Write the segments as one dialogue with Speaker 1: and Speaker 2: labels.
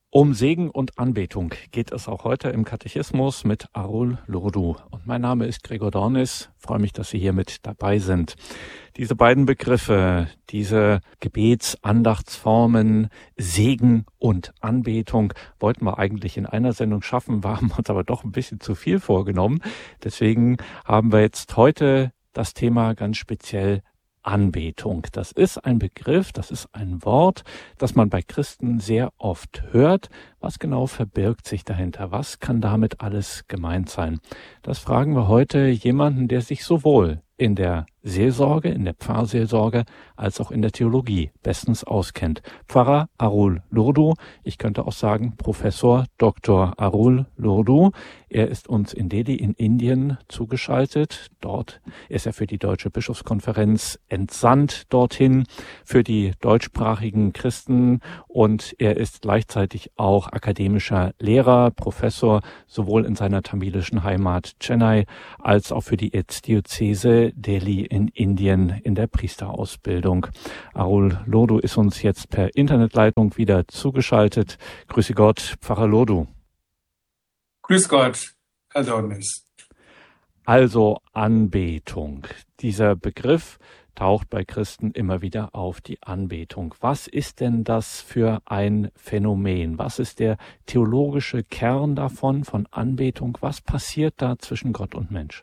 Speaker 1: Um Segen und Anbetung geht es auch heute im Katechismus mit Arul Lurdu. Und mein Name ist Gregor Dornis. Ich freue mich, dass Sie hier mit dabei sind. Diese beiden Begriffe, diese Gebetsandachtsformen, Segen und Anbetung, wollten wir eigentlich in einer Sendung schaffen, haben uns aber doch ein bisschen zu viel vorgenommen. Deswegen haben wir jetzt heute das Thema ganz speziell Anbetung. Das ist ein Begriff, das ist ein Wort, das man bei Christen sehr oft hört. Was genau verbirgt sich dahinter? Was kann damit alles gemeint sein? Das fragen wir heute jemanden, der sich sowohl in der Seelsorge, in der Pfarrseelsorge, als auch in der Theologie bestens auskennt. Pfarrer Arul Lurdu, ich könnte auch sagen Professor Dr. Arul Lurdu. Er ist uns in Delhi in Indien zugeschaltet. Dort ist er für die Deutsche Bischofskonferenz entsandt dorthin, für die deutschsprachigen Christen, und er ist gleichzeitig auch akademischer Lehrer, Professor, sowohl in seiner tamilischen Heimat Chennai als auch für die Erzdiözese Delhi in Indien in der Priesterausbildung. Arul Lurdu ist uns jetzt per Internetleitung wieder zugeschaltet. Grüße Gott, Pfarrer Lurdu.
Speaker 2: Grüß Gott, Herr Dornis.
Speaker 1: Also Anbetung. Dieser Begriff taucht bei Christen immer wieder auf, die Anbetung. Was ist denn das für ein Phänomen? Was ist der theologische Kern davon, von Anbetung? Was passiert da zwischen Gott und Mensch?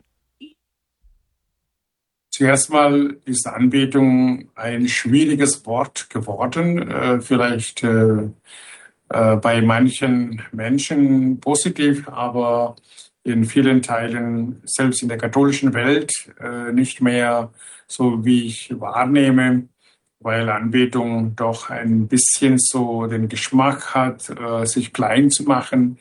Speaker 2: Zuerst mal ist Anbetung ein schwieriges Wort geworden, vielleicht bei manchen Menschen positiv, aber in vielen Teilen, selbst in der katholischen Welt, nicht mehr so, wie ich wahrnehme, weil Anbetung doch ein bisschen so den Geschmack hat, sich klein zu machen,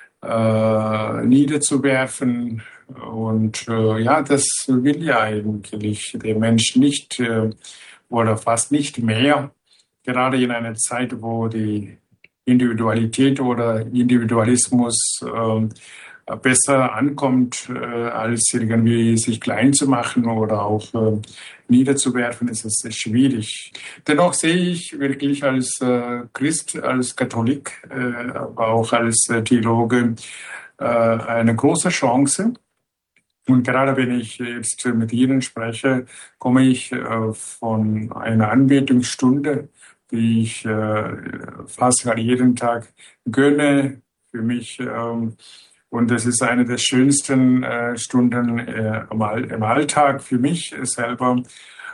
Speaker 2: niederzuwerfen. Und das will ja eigentlich der Mensch nicht oder fast nicht mehr. Gerade in einer Zeit, wo die Individualität oder Individualismus besser ankommt, als irgendwie sich klein zu machen oder auch niederzuwerfen, ist es schwierig. Dennoch sehe ich wirklich als Christ, als Katholik, aber auch als Theologe eine große Chance. Und gerade wenn ich jetzt mit Ihnen spreche, komme ich von einer Anbetungsstunde, die ich fast jeden Tag gönne für mich. Und das ist eine der schönsten Stunden im Alltag für mich selber.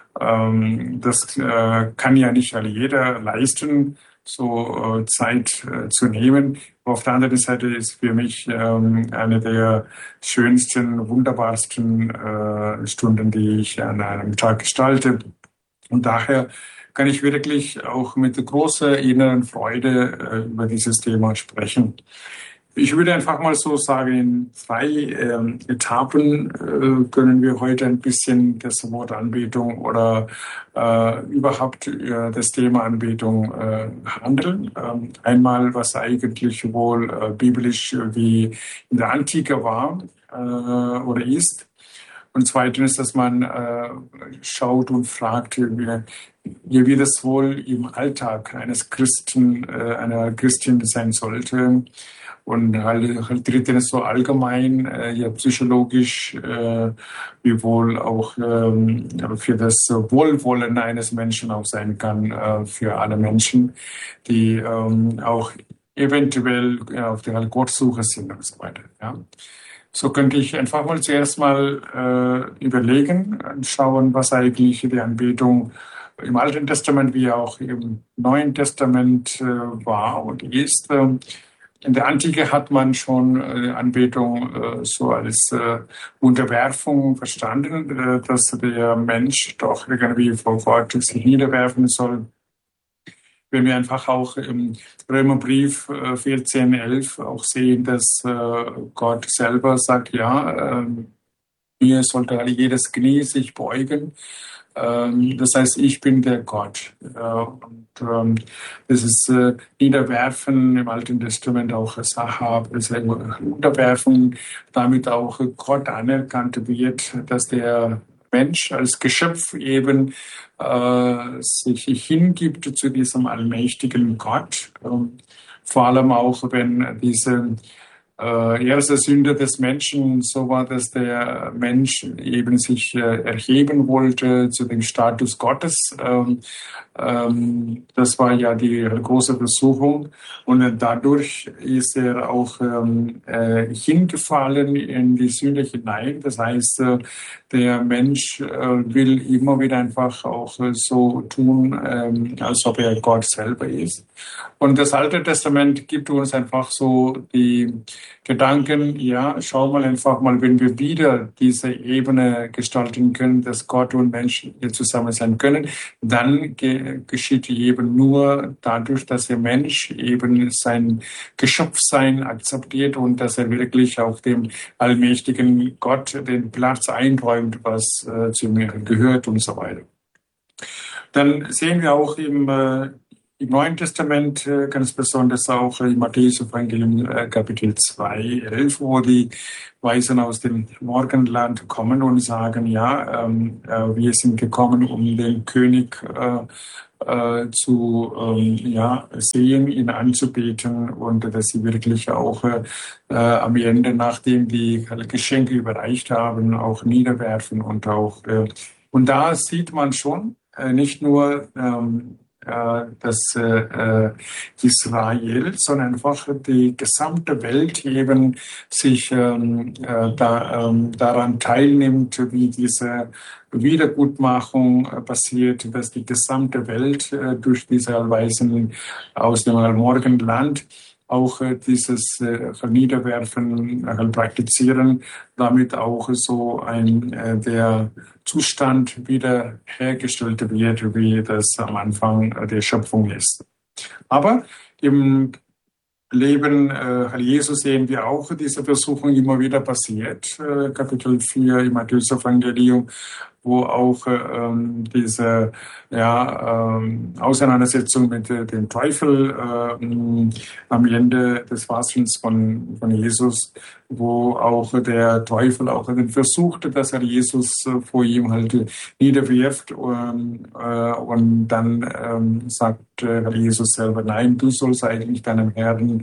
Speaker 2: Das kann ja nicht jeder leisten, so Zeit zu nehmen. Auf der anderen Seite ist für mich eine der schönsten, wunderbarsten Stunden, die ich an einem Tag gestalte. Und daher kann ich wirklich auch mit großer inneren Freude über dieses Thema sprechen. Ich würde einfach mal so sagen, in 2 Etappen können wir heute ein bisschen das Wort Anbetung oder überhaupt das Thema Anbetung handeln. Einmal, was eigentlich wohl biblisch wie in der Antike war oder ist. Und zweitens, dass man schaut und fragt, wie das wohl im Alltag eines Christen, einer Christin sein sollte. Und halt drittens so allgemein, psychologisch, wie wohl auch für das Wohlwollen eines Menschen auch sein kann, für alle Menschen, die auch eventuell auf der Gottsuche sind und so weiter. Ja. So könnte ich einfach mal zuerst mal überlegen und schauen, was eigentlich die Anbetung im Alten Testament wie auch im Neuen Testament war und ist. In der Antike hat man schon Anbetung so als Unterwerfung verstanden, dass der Mensch doch irgendwie vor Gott sich niederwerfen soll. Wenn wir einfach auch im Römerbrief 14,11 auch sehen, dass Gott selber sagt, mir sollte jedes Knie sich beugen. Das heißt, ich bin der Gott. Das ist Niederwerfen im Alten Testament auch Sahab, das Unterwerfen, damit auch Gott anerkannt wird, dass der Mensch als Geschöpf eben sich hingibt zu diesem allmächtigen Gott. vor allem auch, wenn diese erste Sünde des Menschen so war, dass der Mensch eben sich erheben wollte zu dem Status Gottes. Das war ja die große Versuchung. Und dadurch ist er auch hingefallen in die Sünde hinein. Das heißt, der Mensch will immer wieder einfach auch so tun, als ob er Gott selber ist. Und das Alte Testament gibt uns einfach so die Gedanken, ja, schau mal einfach mal, wenn wir wieder diese Ebene gestalten können, dass Gott und Mensch hier zusammen sein können, dann geschieht eben nur dadurch, dass der Mensch eben sein Geschöpfsein akzeptiert und dass er wirklich auch dem allmächtigen Gott den Platz einräumt, was zu ihm gehört und so weiter. Dann sehen wir auch im Neuen Testament ganz besonders auch im Matthäus-Evangelium Kapitel 2, 11, wo die Weisen aus dem Morgenland kommen und sagen, ja, wir sind gekommen, um den König zu sehen, ihn anzubeten und dass sie wirklich auch am Ende, nachdem die Geschenke überreicht haben, auch niederwerfen und auch und da sieht man schon nicht nur das Israel, sondern einfach die gesamte Welt eben sich daran teilnimmt, wie diese Wiedergutmachung passiert, dass die gesamte Welt durch diese Weisen aus dem Morgenland auch dieses Niederwerfen praktizieren, damit auch so der Zustand wieder hergestellt wird, wie das am Anfang der Schöpfung ist. Aber im Leben Jesus sehen wir auch diese Versuchung immer wieder passiert. Kapitel 4 im Matthäus-Evangelium, wo auch diese Auseinandersetzung mit dem Teufel am Ende des Wassens von Jesus, wo auch der Teufel auch versuchte, dass er Jesus vor ihm halt niederwirft und dann sagt Jesus selber, nein, du sollst eigentlich deinem Herrn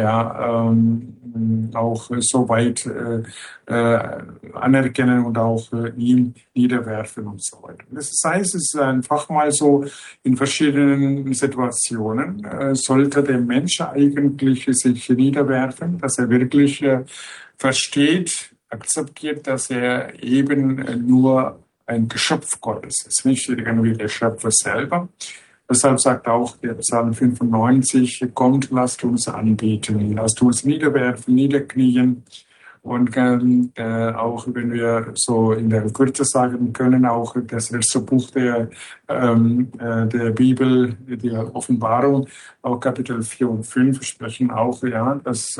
Speaker 2: auch so weit anerkennen und auch ihm niederwerfen und so weiter. Das heißt, es ist einfach mal so, in verschiedenen Situationen sollte der Mensch eigentlich sich niederwerfen, dass er wirklich versteht, akzeptiert, dass er eben nur ein Geschöpf Gottes ist, nicht irgendwie der Schöpfer selber. Deshalb sagt auch der Psalm 95, kommt, lasst uns anbeten, lasst uns niederwerfen, niederknien. Und auch wenn wir so in der Kürze sagen können, auch das letzte Buch der Bibel, die Offenbarung, auch Kapitel 4 und 5 sprechen auch, dass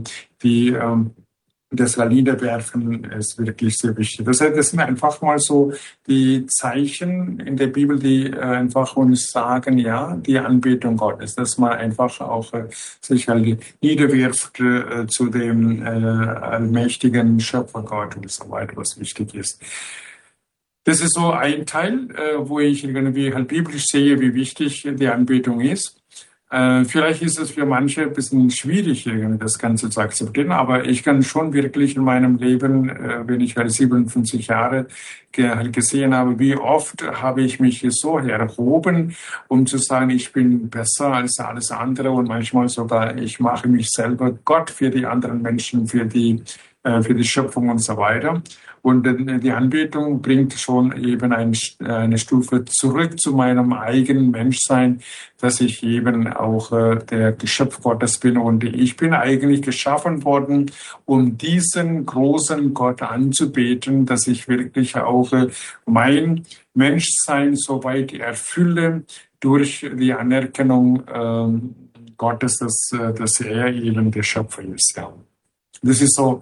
Speaker 2: das Niederwerfen ist wirklich sehr wichtig. Das sind einfach mal so die Zeichen in der Bibel, die einfach uns sagen, ja, die Anbetung Gottes, dass man einfach auch sich halt niederwirft zu dem allmächtigen Schöpfer Gott und so weiter, was wichtig ist. Das ist so ein Teil, wo ich irgendwie halt biblisch sehe, wie wichtig die Anbetung ist. Vielleicht ist es für manche ein bisschen schwierig, das Ganze zu akzeptieren, aber ich kann schon wirklich in meinem Leben, wenn ich 57 Jahre gesehen habe, wie oft habe ich mich so erhoben, um zu sagen, ich bin besser als alles andere und manchmal sogar, ich mache mich selber Gott für die anderen Menschen, für die Schöpfung und so weiter. Und die Anbetung bringt schon eben eine Stufe zurück zu meinem eigenen Menschsein, dass ich eben auch der Geschöpf Gottes bin. Und ich bin eigentlich geschaffen worden, um diesen großen Gott anzubeten, dass ich wirklich auch mein Menschsein soweit erfülle durch die Anerkennung Gottes, dass er eben der Schöpfer ist. Ja. Das ist so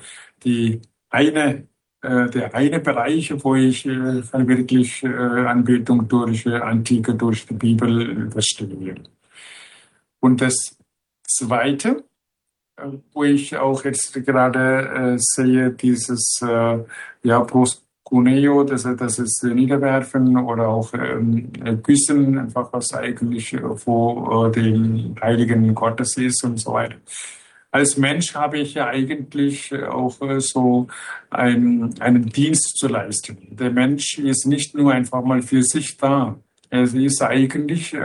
Speaker 2: der eine Bereich, wo ich wirklich Anbetung durch Antike, durch die Bibel verstehe. Und das Zweite, wo ich auch jetzt gerade sehe, dieses Kuneo, das ist Niederwerfen oder auch Küssen, einfach was eigentlich vor dem Heiligen Gottes ist und so weiter. Als Mensch habe ich ja eigentlich auch so einen Dienst zu leisten. Der Mensch ist nicht nur einfach mal für sich da. Er ist eigentlich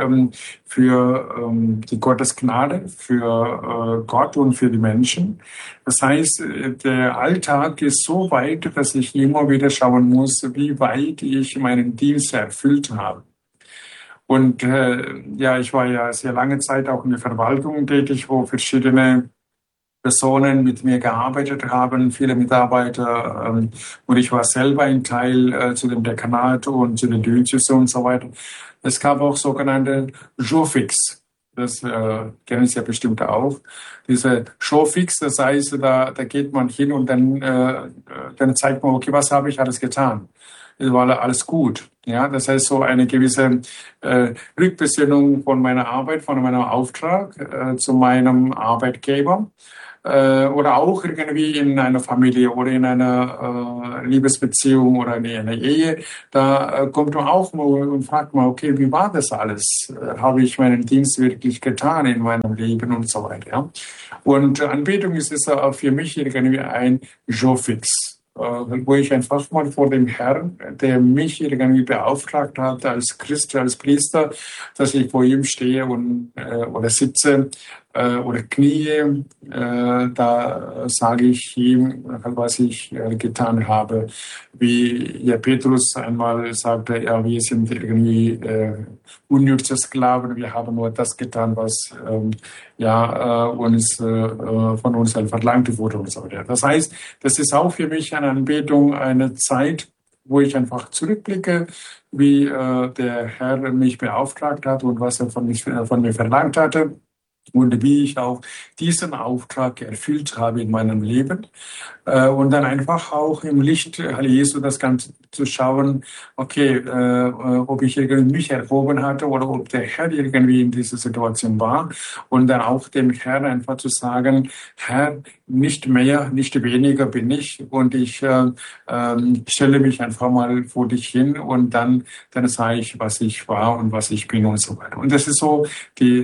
Speaker 2: für die Gottesgnade, für Gott und für die Menschen. Das heißt, der Alltag ist so weit, dass ich immer wieder schauen muss, wie weit ich meinen Dienst erfüllt habe. Und ja, ich war ja sehr lange Zeit auch in der Verwaltung tätig, wo verschiedene Personen mit mir gearbeitet haben, viele Mitarbeiter, und ich war selber ein Teil zu dem Dekanat und zu den Diözesen und so weiter. Es gab auch sogenannte Jourfix. Das kennen Sie ja bestimmt auch. Diese Showfix, das heißt, da geht man hin und dann zeigt man, okay, was habe ich alles getan? Es war alles gut. Ja, das heißt, so eine gewisse Rückbesinnung von meiner Arbeit, von meinem Auftrag zu meinem Arbeitgeber. Oder auch irgendwie in einer Familie oder in einer Liebesbeziehung oder in einer Ehe, da kommt man auch mal und fragt mal, okay, wie war das alles? Habe ich meinen Dienst wirklich getan in meinem Leben und so weiter. Ja? Und Anbetung ist es für mich irgendwie ein Jofix, wo ich einfach mal vor dem Herrn, der mich irgendwie beauftragt hat als Christ, als Priester, dass ich vor ihm stehe und oder sitze oder knie, da sage ich ihm, was ich getan habe. Wie ja Petrus einmal sagte, ja, wir sind irgendwie unnütze Sklaven, wir haben nur das getan, was uns von uns halt verlangt wurde und so weiter. Das heißt, das ist auch für mich eine Anbetung, eine Zeit, wo ich einfach zurückblicke, wie der Herr mich beauftragt hat und was er von mir verlangt hatte. Und wie ich auch diesen Auftrag erfüllt habe in meinem Leben. Und dann einfach auch im Licht Jesu das Ganze zu schauen, okay, ob ich irgendwie mich erhoben hatte oder ob der Herr irgendwie in dieser Situation war. Und dann auch dem Herrn einfach zu sagen, Herr, nicht mehr, nicht weniger bin ich. Und ich stelle mich einfach mal vor dich hin und dann sage ich, was ich war und was ich bin und so weiter. Und das ist so die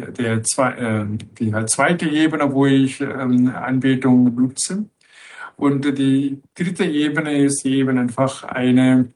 Speaker 2: zweite Ebene, wo ich Anbetung nutze. Und die dritte Ebene ist eben einfach eine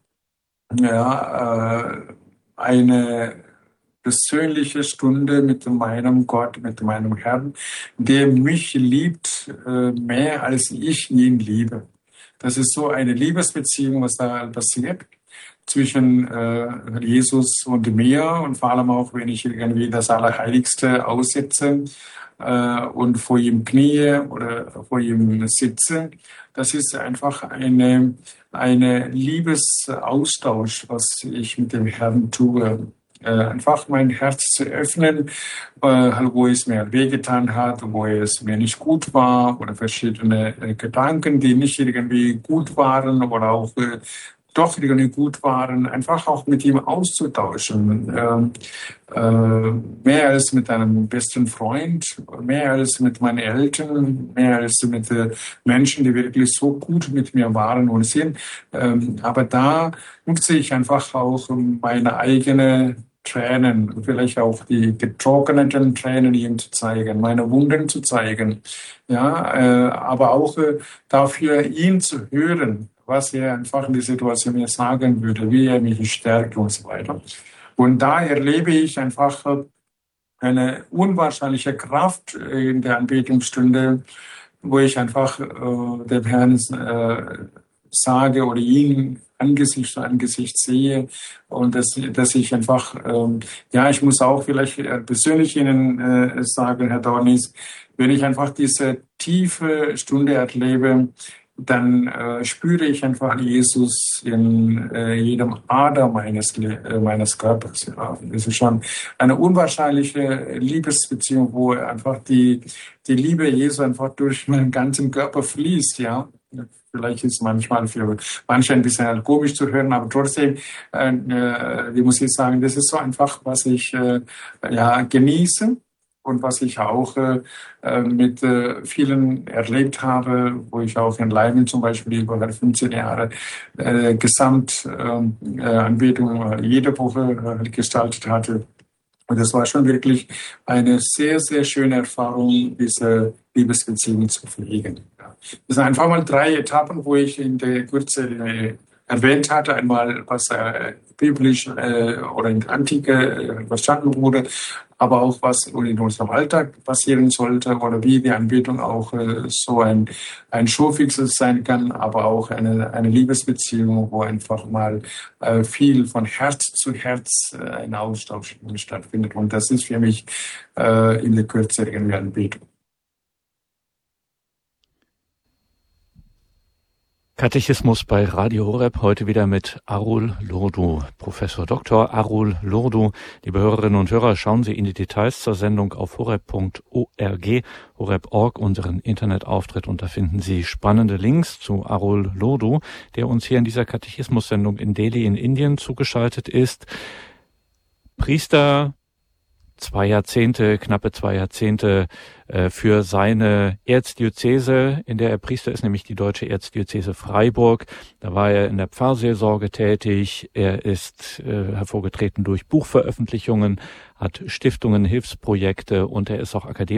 Speaker 2: persönliche Stunde mit meinem Gott, mit meinem Herrn, der mich liebt mehr als ich ihn liebe. Das ist so eine Liebesbeziehung, was da passiert zwischen Jesus und mir und vor allem auch, wenn ich irgendwie das Allerheiligste aussetze und vor ihm knie oder vor ihm sitze. Das ist einfach eine Liebesaustausch, was ich mit dem Herrn tue. Einfach mein Herz zu öffnen, wo es mir wehgetan hat, wo es mir nicht gut war oder verschiedene Gedanken, die nicht irgendwie gut waren oder auch doch irgendwie gut waren, einfach auch mit ihm auszutauschen. Mehr als mit einem besten Freund, mehr als mit meinen Eltern, mehr als mit Menschen, die wirklich so gut mit mir waren und sind. Aber da nutze ich einfach auch meine eigene Tränen, vielleicht auch die getrockneten Tränen ihm zu zeigen, meine Wunden zu zeigen, ja, aber auch dafür ihn zu hören, was er einfach in der Situation mir sagen würde, wie er mich stärkt und so weiter. Und da erlebe ich einfach eine unwahrscheinliche Kraft in der Anbetungsstunde, wo ich einfach dem Herrn sage oder ihn Angesicht zu Angesicht sehe und dass ich einfach, ich muss auch vielleicht persönlich Ihnen sagen, Herr Dornis, wenn ich einfach diese tiefe Stunde erlebe, dann spüre ich einfach Jesus in jedem Ader meines Körpers. Ja. Das ist schon eine unwahrscheinliche Liebesbeziehung, wo einfach die Liebe Jesu einfach durch meinen ganzen Körper fließt. Ja. Vielleicht ist es manchmal für manche ein bisschen komisch zu hören, aber trotzdem, wie muss ich sagen, das ist so einfach, was ich genieße. Und was ich auch mit vielen erlebt habe, wo ich auch in Leiden zum Beispiel über 15 Jahre Gesamtanbetung jede Woche gestaltet hatte. Und das war schon wirklich eine sehr, sehr schöne Erfahrung, diese Liebesbeziehung zu pflegen. Ja. Das sind einfach mal 3 Etappen, wo ich in der Kürze erwähnt hatte. Einmal, was biblisch oder in der Antike verstanden wurde, aber auch was in unserem Alltag passieren sollte oder wie die Anbetung auch so ein Showfixer sein kann, aber auch eine Liebesbeziehung, wo einfach mal viel von Herz zu Herz ein Austausch stattfindet. Und das ist für mich in der Kürze irgendwie Anbetung.
Speaker 1: Katechismus bei Radio Horeb, heute wieder mit Arul Lurdu, Professor Dr. Arul Lurdu. Liebe Hörerinnen und Hörer, schauen Sie in die Details zur Sendung auf horeb.org, horeb.org, unseren Internetauftritt, und da finden Sie spannende Links zu Arul Lurdu, der uns hier in dieser Katechismus-Sendung in Delhi in Indien zugeschaltet ist. Priester, knappe 2 Jahrzehnte für seine Erzdiözese, in der er Priester ist, nämlich die Deutsche Erzdiözese Freiburg. Da war er in der Pfarrseelsorge tätig. Er ist hervorgetreten durch Buchveröffentlichungen, hat Stiftungen, Hilfsprojekte, und er ist auch Akademiker